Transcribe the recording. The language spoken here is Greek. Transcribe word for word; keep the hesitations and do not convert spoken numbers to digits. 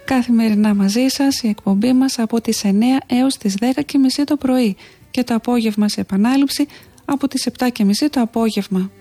Καθημερινά μαζί σας η εκπομπή μας από τις εννιά έως τις δέκα και μισή το πρωί και το απόγευμα σε επανάληψη από τις επτά και μισή το απόγευμα.